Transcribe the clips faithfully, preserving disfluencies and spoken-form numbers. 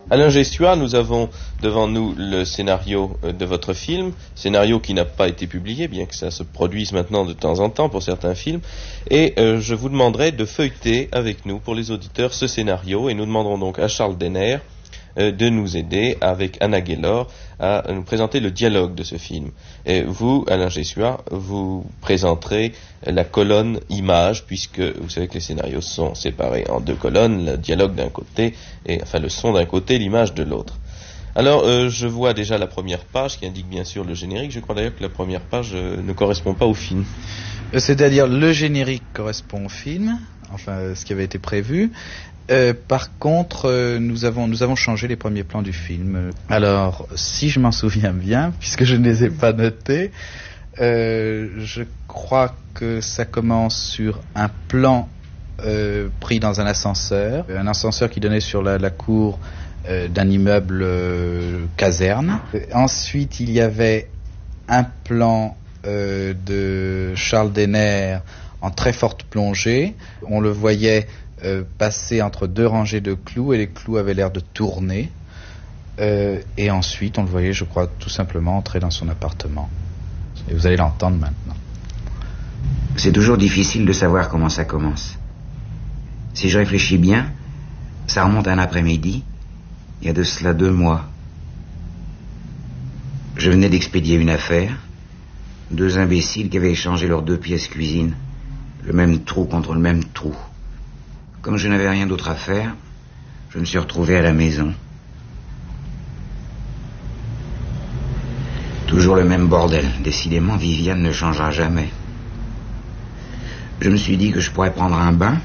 Alain Gestua, nous avons devant nous le scénario de votre film, scénario qui n'a pas été publié, bien que ça se produise maintenant de temps en temps pour certains films, et euh, je vous demanderai de feuilleter avec nous, pour les auditeurs, ce scénario, et nous demanderons donc à Charles Denner euh, de nous aider, avec Anna Gaylor, à nous présenter le dialogue de ce film. Et vous, Alain Gestua, vous présenterez la colonne image, puisque vous savez que les scénarios sont séparés en deux colonnes, le dialogue d'un côté, et enfin le son d'un côté, l'image de l'autre. Alors, euh, je vois déjà la première page qui indique bien sûr le générique. Je crois d'ailleurs que la première page euh, ne correspond pas au film. C'est-à-dire, le générique correspond au film, enfin ce qui avait été prévu. Euh, par contre, euh, nous avons nous avons changé les premiers plans du film. Alors, si je m'en souviens bien, puisque je ne les ai pas notés, euh, je crois que ça commence sur un plan euh, pris dans un ascenseur, un ascenseur qui donnait sur la, la cour euh, d'un immeuble euh, caserne. Euh, ensuite, il y avait un plan euh, de Charles Denner en très forte plongée. On le voyait Euh, passer entre deux rangées de clous, et les clous avaient l'air de tourner. Euh, et ensuite, on le voyait, je crois, tout simplement entrer dans son appartement. Et vous allez l'entendre maintenant. C'est toujours difficile de savoir comment ça commence. Si je réfléchis bien, ça remonte à un après-midi, il y a de cela deux mois. Je venais d'expédier une affaire, deux imbéciles qui avaient échangé leurs deux pièces cuisine, le même trou contre le même trou. Comme je n'avais rien d'autre à faire, je me suis retrouvé à la maison. Toujours le même bordel. Décidément, Viviane ne changera jamais. Je me suis dit que je pourrais prendre un bain.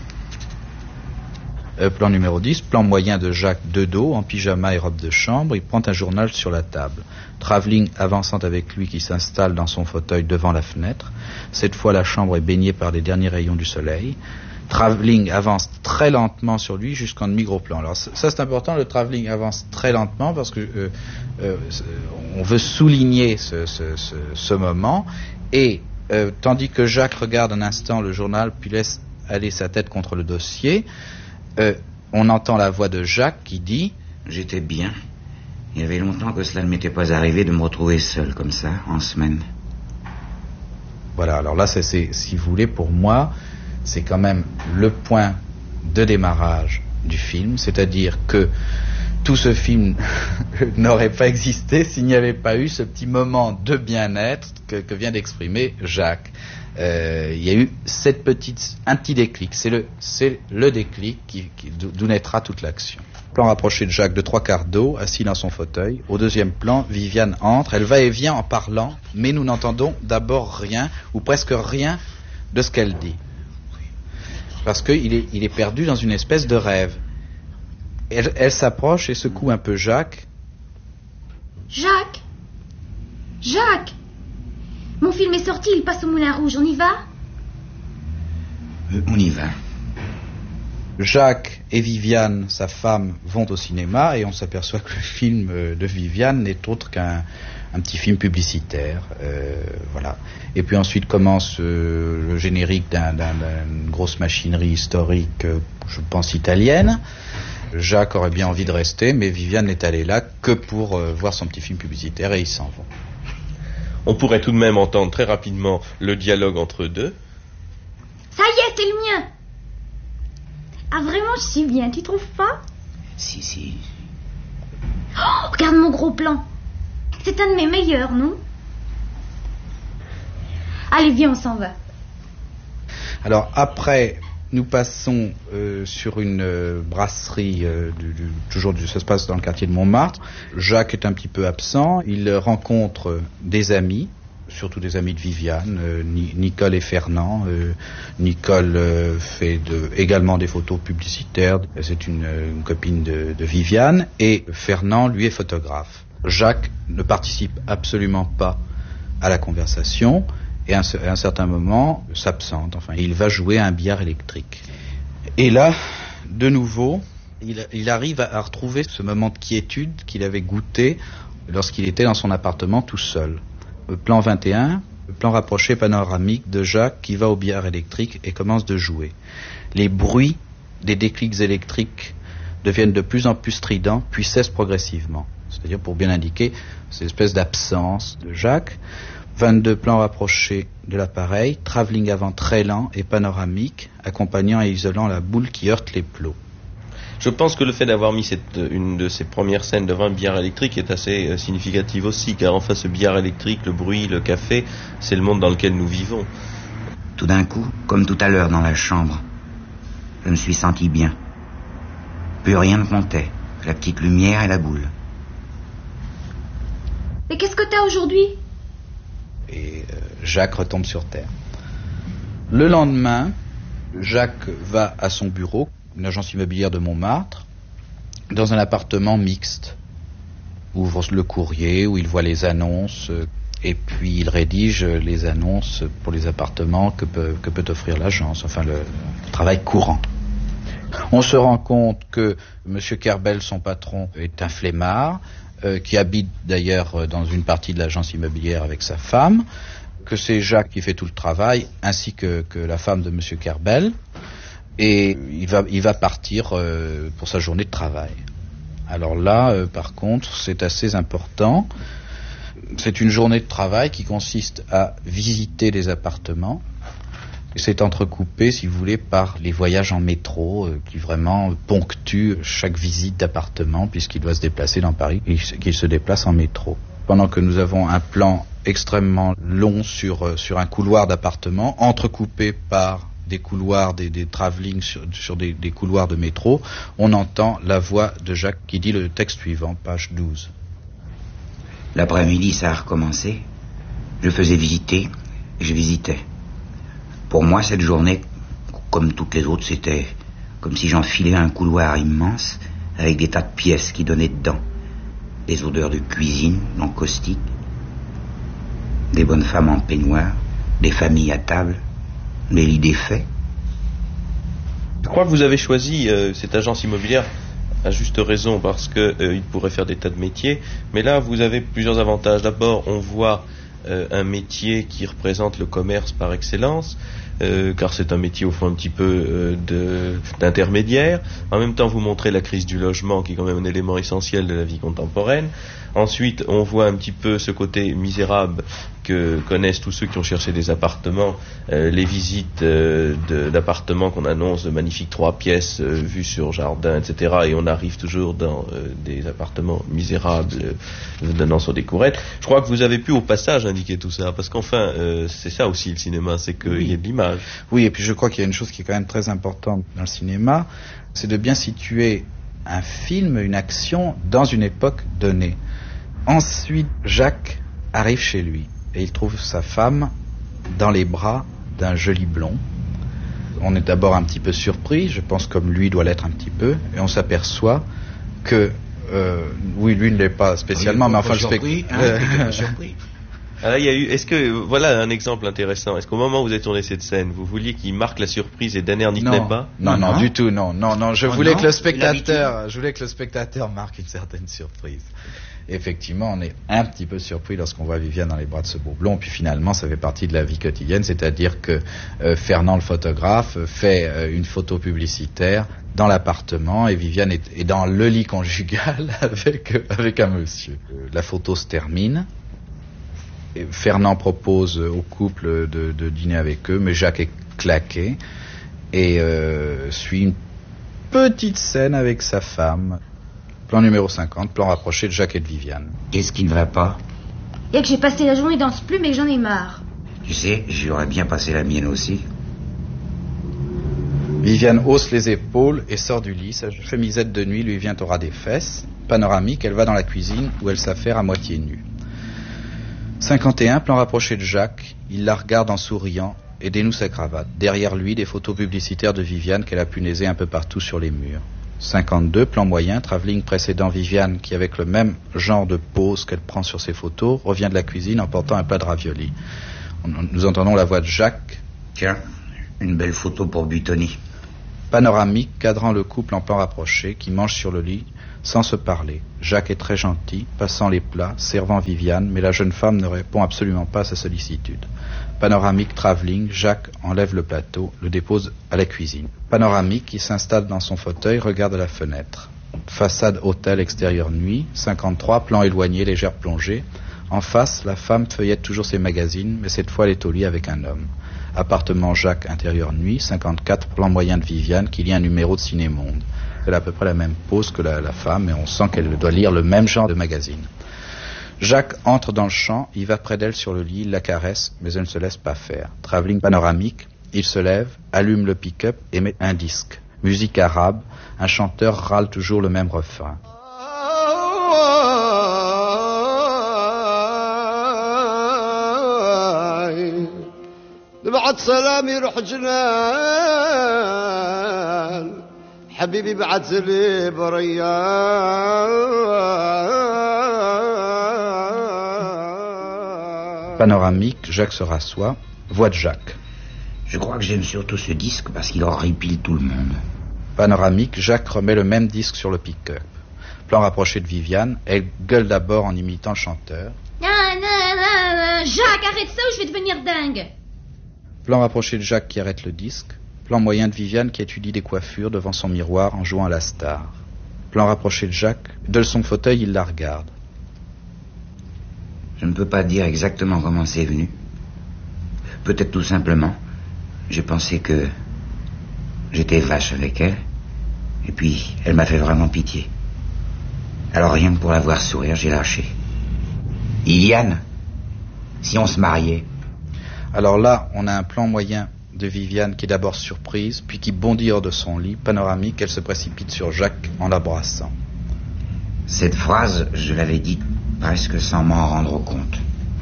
Euh, plan numéro dix, plan moyen de Jacques de dos, en pyjama et robe de chambre. Il prend un journal sur la table. Travelling avançant avec lui, qui s'installe dans son fauteuil devant la fenêtre. Cette fois, la chambre est baignée par les derniers rayons du soleil. Travelling avance très lentement sur lui jusqu'en demi-gros-plan. Alors ça, c'est important, le travelling avance très lentement parce que euh, euh, on veut souligner ce, ce, ce, ce moment, et euh, tandis que Jacques regarde un instant le journal puis laisse aller sa tête contre le dossier, euh, on entend la voix de Jacques qui dit « J'étais bien. Il y avait longtemps que cela ne m'était pas arrivé de me retrouver seul comme ça, en semaine. » Voilà, alors là, c'est, c'est, si vous voulez, pour moi, c'est quand même le point de démarrage du film, c'est-à-dire que tout ce film n'aurait pas existé s'il n'y avait pas eu ce petit moment de bien-être que, que vient d'exprimer Jacques. Euh, il y a eu cette petite, un petit déclic, c'est le, c'est le déclic qui, qui, d'où naîtra toute l'action. Plan rapproché de Jacques de trois quarts d'eau, assis dans son fauteuil. Au deuxième plan, Viviane entre, elle va et vient en parlant, mais nous n'entendons d'abord rien, ou presque rien, de ce qu'elle dit. Parce qu'il est, il est perdu dans une espèce de rêve. Elle, elle s'approche et secoue un peu Jacques. Jacques Jacques Mon film est sorti, il passe au Moulin Rouge, on y va euh, On y va. Jacques et Viviane, sa femme, vont au cinéma, et on s'aperçoit que le film de Viviane n'est autre qu'un un petit film publicitaire, euh, voilà. Et puis ensuite commence euh, le générique d'un, d'un, d'une grosse machinerie historique, euh, je pense italienne. Jacques aurait bien envie de rester, mais Viviane n'est allée là que pour euh, voir son petit film publicitaire, et ils s'en vont. On pourrait tout de même entendre très rapidement le dialogue entre eux deux. Ça y est, c'est le mien. Ah vraiment, je suis bien, tu trouves pas? Si, si. Oh, regarde mon gros plan. C'est un de mes meilleurs, non? Allez, viens, on s'en va. Alors après, nous passons euh, sur une euh, brasserie, euh, du, du, toujours du, ça se passe dans le quartier de Montmartre. Jacques est un petit peu absent, il rencontre des amis, surtout des amis de Viviane, euh, Nicole et Fernand. Euh, Nicole euh, fait de, également des photos publicitaires, c'est une, une copine de, de Viviane, et Fernand, lui, est photographe. Jacques ne participe absolument pas à la conversation, et à un, à un certain moment s'absente. Enfin, il va jouer à un billard électrique. Et là, de nouveau, il, il arrive à, à retrouver ce moment de quiétude qu'il avait goûté lorsqu'il était dans son appartement tout seul. Plan vingt et un, plan rapproché panoramique de Jacques qui va au billard électrique et commence de jouer. Les bruits des déclics électriques deviennent de plus en plus stridents, puis cessent progressivement. C'est-à-dire pour bien indiquer cette espèce d'absence de Jacques. vingt-deux plans rapprochés de l'appareil, travelling avant très lent et panoramique, accompagnant et isolant la boule qui heurte les plots. Je pense que le fait d'avoir mis cette, une de ces premières scènes devant un billard électrique est assez euh, significatif aussi, car enfin ce billard électrique, le bruit, le café, c'est le monde dans lequel nous vivons. Tout d'un coup, comme tout à l'heure dans la chambre, je me suis senti bien. Plus rien ne comptait, la petite lumière et la boule. Mais qu'est-ce que t'as aujourd'hui ? Et euh, Jacques retombe sur terre. Le lendemain, Jacques va à son bureau, une agence immobilière de Montmartre, dans un appartement mixte. Ouvre le courrier, où il voit les annonces, euh, et puis il rédige les annonces pour les appartements que peut, que peut offrir l'agence, enfin le, le travail courant. On se rend compte que M. Kerbel, son patron, est un flemmard, euh, qui habite d'ailleurs dans une partie de l'agence immobilière avec sa femme, que c'est Jacques qui fait tout le travail, ainsi que, que la femme de M. Kerbel, et il va, il va partir euh, pour sa journée de travail. Alors là, euh, par contre, c'est assez important. C'est une journée de travail qui consiste à visiter les appartements. C'est entrecoupé, si vous voulez, par les voyages en métro euh, qui vraiment ponctuent chaque visite d'appartement puisqu'il doit se déplacer dans Paris et qu'il se déplace en métro. Pendant que nous avons un plan extrêmement long sur, euh, sur un couloir d'appartement, entrecoupé par des couloirs, des, des travelling sur, sur des, des couloirs de métro, on entend la voix de Jacques qui dit le texte suivant, page douze. L'après-midi, ça a recommencé. Je faisais visiter et je visitais. Pour moi, cette journée, comme toutes les autres, c'était comme si j'enfilais un couloir immense avec des tas de pièces qui donnaient dedans. Des odeurs de cuisine, non caustique, des bonnes femmes en peignoir, des familles à table, des lits défaits. Je crois que vous avez choisi euh, cette agence immobilière à juste raison parce que euh, il pourrait faire des tas de métiers, mais là vous avez plusieurs avantages. D'abord, on voit euh, un métier qui représente le commerce par excellence, euh, car c'est un métier au fond un petit peu euh, de, d'intermédiaire. En même temps, vous montrez la crise du logement qui est quand même un élément essentiel de la vie contemporaine. Ensuite, on voit un petit peu ce côté misérable que connaissent tous ceux qui ont cherché des appartements, euh, les visites euh, de, d'appartements qu'on annonce de magnifiques trois pièces euh, vues sur jardin, et cetera. Et on arrive toujours dans euh, des appartements misérables euh, donnant sur des courettes. Je crois que vous avez pu au passage indiquer tout ça, parce qu'enfin, euh, c'est ça aussi le cinéma, c'est qu'il oui. y ait de l'image. Oui, et puis je crois qu'il y a une chose qui est quand même très importante dans le cinéma, c'est de bien situer un film, une action, dans une époque donnée. Ensuite, Jacques arrive chez lui et il trouve sa femme dans les bras d'un joli blond. On est d'abord un petit peu surpris, je pense comme lui doit l'être un petit peu, et on s'aperçoit que, euh, oui, lui ne l'est pas spécialement, oui, mais enfin le spectateur. Hein, surpris. Alors, il y a eu, est-ce que, voilà un exemple intéressant, est-ce qu'au moment où vous avez tourné cette scène, vous vouliez qu'il marque la surprise et Danner n'y tenait pas? Non, non, non, du tout, non, non, non, je oh voulais non, que le spectateur, je voulais que le spectateur marque une certaine surprise. Effectivement, on est un petit peu surpris lorsqu'on voit Viviane dans les bras de ce beau blond, puis finalement, ça fait partie de la vie quotidienne, c'est-à-dire que euh, Fernand, le photographe, fait euh, une photo publicitaire dans l'appartement et Viviane est, est dans le lit conjugal avec, euh, avec un monsieur. Euh, la photo se termine. Et Fernand propose au couple de, de dîner avec eux, mais Jacques est claqué et euh, suit une petite scène avec sa femme. Plan numéro cinquante, plan rapproché de Jacques et de Viviane. Qu'est-ce qui ne va pas? Il y a que j'ai passé la journée dans ce plume et que j'en ai marre. Tu sais, j'aurais bien passé la mienne aussi. Viviane hausse les épaules et sort du lit. Sa chemisette de nuit lui vient au ras des fesses. Panoramique, elle va dans la cuisine où elle s'affaire à moitié nue. cinquante et un, plan rapproché de Jacques. Il la regarde en souriant et dénoue sa cravate. Derrière lui, des photos publicitaires de Viviane qu'elle a punaiser un peu partout sur les murs. cinquante-deux, plan moyen, travelling précédent Viviane qui, avec le même genre de pose qu'elle prend sur ses photos, revient de la cuisine en portant un plat de raviolis. Nous entendons la voix de Jacques. Tiens, une belle photo pour Buitoni. Panoramique, cadrant le couple en plan rapproché, qui mange sur le lit sans se parler. Jacques est très gentil, passant les plats, servant Viviane, mais la jeune femme ne répond absolument pas à sa sollicitude. Panoramique travelling, Jacques enlève le plateau, le dépose à la cuisine. Panoramique, qui s'installe dans son fauteuil, regarde à la fenêtre. Façade hôtel extérieur nuit, cinquante-trois, plan éloigné, légère plongée. En face, la femme feuillette toujours ses magazines, mais cette fois elle est au lit avec un homme. Appartement Jacques intérieur nuit, cinquante-quatre, plan moyen de Viviane, qui lit un numéro de Ciné-Monde. Elle a à peu près la même pose que la, la femme, et on sent qu'elle doit lire le même genre de magazine. Jacques entre dans le champ, il va près d'elle sur le lit, il la caresse, mais elle ne se laisse pas faire. Travelling panoramique, il se lève, allume le pick-up et met un disque. Musique arabe, un chanteur râle toujours le même refrain. Panoramique, Jacques se rassoit, voix de Jacques. Je crois que j'aime surtout ce disque parce qu'il horripile tout le monde. Panoramique, Jacques remet le même disque sur le pick-up. Plan rapproché de Viviane, elle gueule d'abord en imitant le chanteur. Ah, non, non, non, Jacques, arrête ça ou je vais devenir dingue. Plan rapproché de Jacques qui arrête le disque. Plan moyen de Viviane qui étudie des coiffures devant son miroir en jouant à la star. Plan rapproché de Jacques, de son fauteuil, il la regarde. Je ne peux pas dire exactement comment c'est venu. Peut-être tout simplement, j'ai pensé que j'étais vache avec elle, et puis elle m'a fait vraiment pitié. Alors rien que pour la voir sourire, j'ai lâché. Iliane, si on se mariait. Alors là, on a un plan moyen de Viviane qui est d'abord surprise, puis qui bondit hors de son lit, panoramique, elle se précipite sur Jacques en l'embrassant. Cette phrase, je l'avais dite presque sans m'en rendre compte.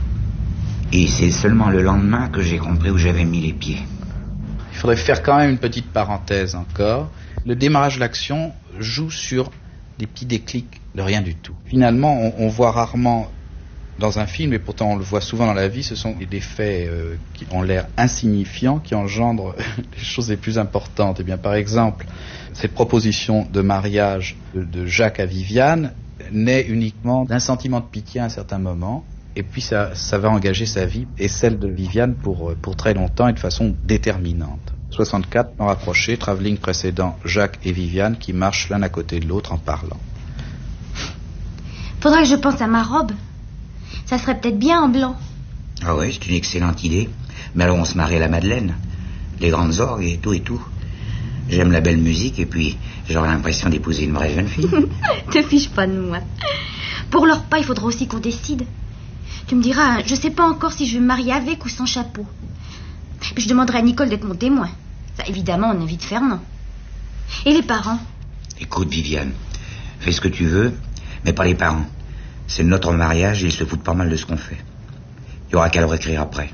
Et c'est seulement le lendemain que j'ai compris où j'avais mis les pieds. Il faudrait faire quand même une petite parenthèse encore. Le démarrage de l'action joue sur des petits déclics de rien du tout. Finalement, on, on voit rarement dans un film, et pourtant on le voit souvent dans la vie, ce sont des faits euh, qui ont l'air insignifiants, qui engendrent les choses les plus importantes. Et bien, par exemple, cette proposition de mariage de, de Jacques à Viviane naît uniquement d'un sentiment de pitié à un certain moment, et puis ça, ça va engager sa vie et celle de Viviane pour, pour très longtemps et de façon déterminante. soixante-quatre, en rapproché, travelling précédent, Jacques et Viviane qui marchent l'un à côté de l'autre en parlant. Faudrait que je pense à ma robe. Ça serait peut-être bien en blanc. Ah ouais, c'est une excellente idée. Mais alors on se marie à la Madeleine. Les grandes orgues et tout et tout. J'aime la belle musique et puis j'aurais l'impression d'épouser une vraie jeune fille. Te fiche pas de moi. Pour le repas, il faudra aussi qu'on décide. Tu me diras, je sais pas encore si je vais me marier avec ou sans chapeau. Puis je demanderai à Nicole d'être mon témoin. Ça, évidemment, on invite Fernand. Et les parents? Écoute, Viviane, fais ce que tu veux, mais pas les parents. C'est notre mariage et ils se foutent pas mal de ce qu'on fait. Il y aura qu'à leur écrire après.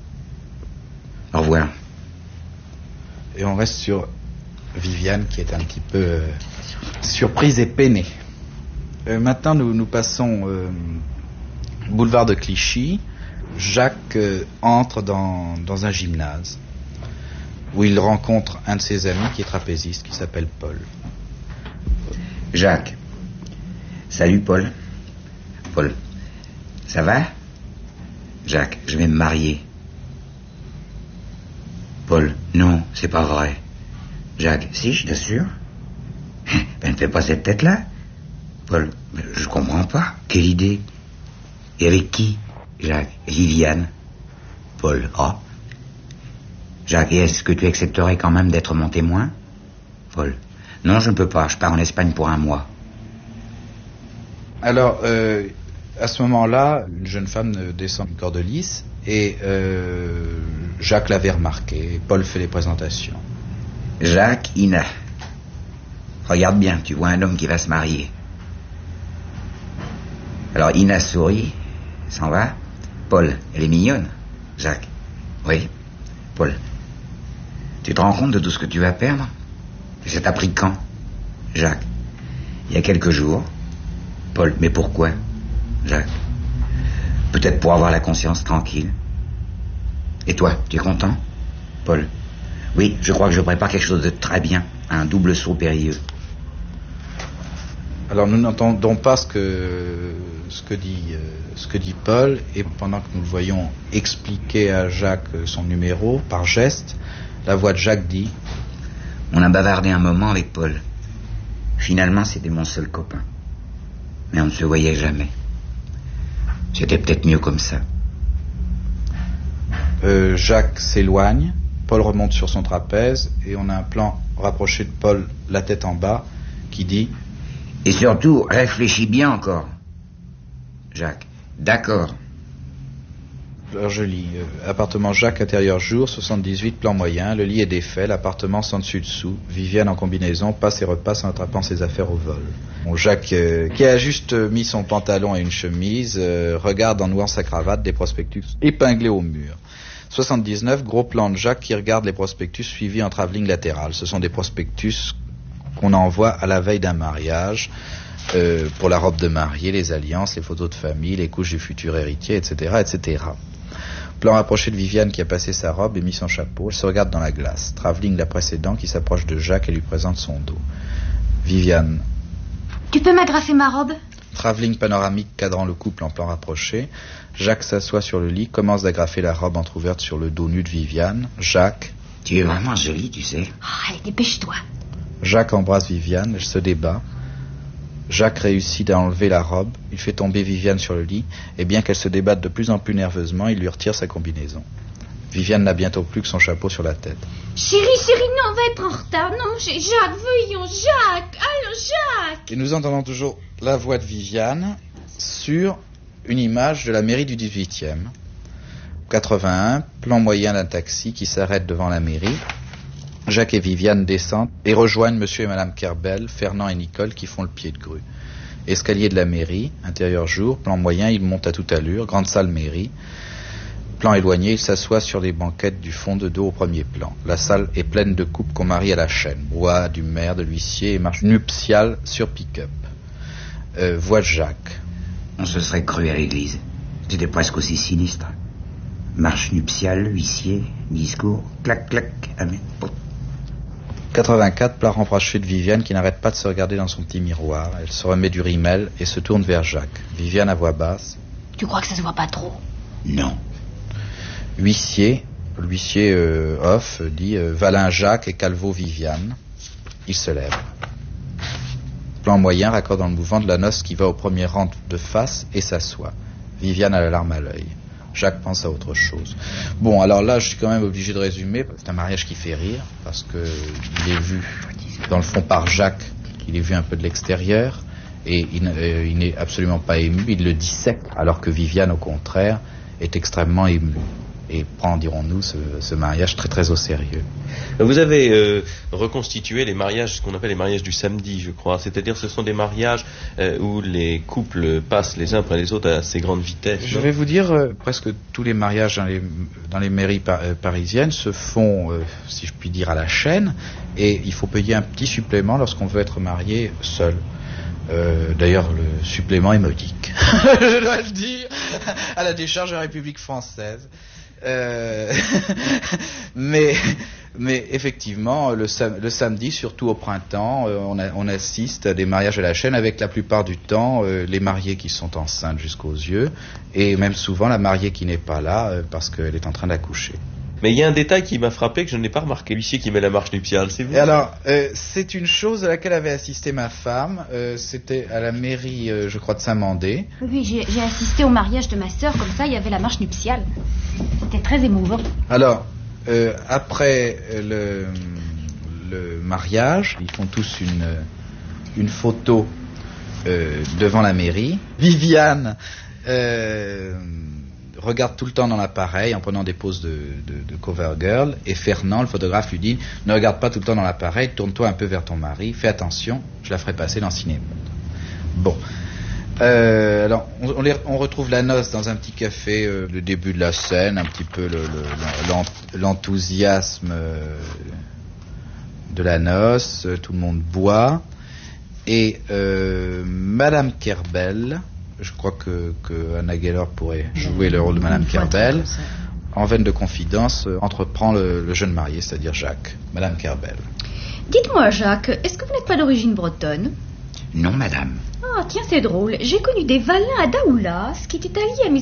Au revoir. Et on reste sur Viviane qui est un petit peu euh, surprise et peinée. Euh, maintenant, nous, nous passons euh, boulevard de Clichy. Jacques euh, entre dans, dans un gymnase où il rencontre un de ses amis qui est trapéziste, qui s'appelle Paul. Jacques. Salut, Paul. Paul. Ça va? Jacques, je vais me marier. Paul. Non, c'est pas vrai. Jacques. Si, je t'assure. Ben, ne fais pas cette tête-là. Paul. Je comprends pas. Quelle idée? Et avec qui? Jacques. Viviane. Paul. Oh. Jacques, est-ce que tu accepterais quand même d'être mon témoin? Paul. Non, je ne peux pas. Je pars en Espagne pour un mois. Alors, euh, à ce moment-là, une jeune femme descend une corde lisse et euh, Jacques l'avait remarqué. Paul fait les présentations. Jacques, Ina. Regarde bien, tu vois un homme qui va se marier. Alors Ina sourit, s'en va. Paul, elle est mignonne. Jacques. Oui. Paul. Tu te rends compte de tout ce que tu vas perdre? Ça t'a pris quand? Jacques. Il y a quelques jours. Paul. Mais pourquoi? Jacques. Peut-être pour avoir la conscience tranquille. Et toi, tu es content? Paul. Oui, je crois que je prépare quelque chose de très bien. Un double saut périlleux. Alors nous n'entendons pas ce que, ce que dit, euh, ce que dit Paul, et pendant que nous le voyons expliquer à Jacques son numéro par geste, la voix de Jacques dit: On a bavardé un moment avec Paul. Finalement, c'était mon seul copain. Mais on ne se voyait jamais. C'était peut-être mieux comme ça. Euh, Jacques s'éloigne, Paul remonte sur son trapèze, et on a un plan rapproché de Paul, la tête en bas, qui dit: Et surtout, réfléchis bien encore. Jacques, d'accord. Alors je lis, euh, appartement Jacques, intérieur jour, soixante-dix-huit, plan moyen, le lit est défait, l'appartement sans dessus-dessous, Viviane en combinaison, passe et repasse en attrapant ses affaires au vol. Bon, Jacques, euh, qui a juste mis son pantalon et une chemise, euh, regarde en nouant sa cravate des prospectus épinglés au mur. soixante-dix-neuf, gros plan de Jacques qui regarde les prospectus suivis en travelling latéral. Ce sont des prospectus qu'on envoie à la veille d'un mariage, euh, pour la robe de mariée, les alliances, les photos de famille, les couches du futur héritier, et cetera, et cetera. Plan rapproché de Viviane qui a passé sa robe et mis son chapeau. Elle se regarde dans la glace. Travelling la précédent qui s'approche de Jacques et lui présente son dos. Viviane. Tu peux m'agrafer ma robe? Travelling panoramique cadrant le couple en plan rapproché. Jacques s'assoit sur le lit, commence d'agrafer la robe entrouverte sur le dos nu de Viviane. Jacques. Tu es vraiment jolie, tu sais. Oh, allez, dépêche-toi. Jacques embrasse Viviane, elle se débat. Jacques réussit à enlever la robe, il fait tomber Viviane sur le lit, et bien qu'elle se débatte de plus en plus nerveusement, il lui retire sa combinaison. Viviane n'a bientôt plus que son chapeau sur la tête. Chérie, chérie, non, on va être en retard. Non, j'ai Jacques, voyons, Jacques. Allons, Jacques. Et nous entendons toujours la voix de Viviane sur une image de la mairie du dix-huitième. quatre-vingt-un, plan moyen d'un taxi qui s'arrête devant la mairie. Jacques et Viviane descendent et rejoignent monsieur et madame Kerbel, Fernand et Nicole qui font le pied de grue. Escalier de la mairie, intérieur jour, plan moyen, ils montent à toute allure, grande salle mairie. Plan éloigné, ils s'assoient sur les banquettes du fond de dos au premier plan. La salle est pleine de couples qu'on marie à la chaîne. Bois, du maire, de l'huissier et marche nuptiale sur pick-up. Euh, voix de Jacques. On se serait cru à l'église. C'était presque aussi sinistre. Marche nuptiale, huissier, discours, clac, clac, amen. quatre-vingt-quatre, plat rapproché de Viviane qui n'arrête pas de se regarder dans son petit miroir. Elle se remet du rimel et se tourne vers Jacques. Viviane à voix basse. Tu crois que ça se voit pas trop? Non. Huissier, l'huissier euh, off dit euh, Valin Jacques et Calvo Viviane. Il se lève. Plan moyen, raccord dans le mouvement de la noce qui va au premier rang de face et s'assoit. Viviane a la larme à l'œil. Jacques pense à autre chose. Bon, alors là, je suis quand même obligé de résumer. C'est un mariage qui fait rire, parce que il est vu, dans le fond, par Jacques. Il est vu un peu de l'extérieur, et il, euh, il n'est absolument pas ému. Il le dissèque, alors que Viviane, au contraire, est extrêmement émue. Et prend, dirons-nous, ce, ce mariage très très au sérieux. Vous avez euh, reconstitué les mariages, ce qu'on appelle les mariages du samedi, je crois. C'est-à-dire ce sont des mariages euh, où les couples passent les uns après les autres à assez grande vitesse. Je non vais vous dire, euh, presque tous les mariages dans les, dans les mairies par, euh, parisiennes se font, euh, si je puis dire, à la chaîne. Et il faut payer un petit supplément lorsqu'on veut être marié seul. Euh, d'ailleurs, le supplément est modique. Je dois le dire, à la décharge de la République française. Euh, mais, mais effectivement, le, sam- le samedi, surtout au printemps, euh, on, a, on assiste à des mariages à la chaîne avec la plupart du temps euh, les mariées qui sont enceintes jusqu'aux yeux, et même souvent la mariée qui n'est pas là euh, parce qu'elle est en train d'accoucher. Mais il y a un détail qui m'a frappé que je n'ai pas remarqué. L'huissier qui met la marche nuptiale, c'est vous? Et alors, euh, c'est une chose à laquelle avait assisté ma femme. Euh, c'était à la mairie, euh, je crois, de Saint-Mandé. Oui, j'ai, j'ai assisté au mariage de ma sœur, comme ça, il y avait la marche nuptiale. C'était très émouvant. Alors, euh, après le, le mariage, ils font tous une, une photo euh, devant la mairie. Viviane euh, regarde tout le temps dans l'appareil en prenant des poses de, de, de cover girl, et Fernand, le photographe, lui dit « Ne regarde pas tout le temps dans l'appareil, tourne-toi un peu vers ton mari, fais attention, je la ferai passer dans Cinémonde. » Bon. Euh, alors, on, on, les, on retrouve la noce dans un petit café, euh, le début de la scène, un petit peu le, le, l'ent, l'enthousiasme euh, de la noce, euh, tout le monde boit, et euh, Madame Kerbel, je crois que, que Anna Geller pourrait jouer le rôle de Madame Kerbel, en veine de confidence, euh, entreprend le, le jeune marié, c'est-à-dire Jacques. Madame Kerbel. Dites-moi, Jacques, est-ce que vous n'êtes pas d'origine bretonne? Non, madame. Ah, tiens, c'est drôle. J'ai connu des Valin à Daoulas qui étaient alliés à mes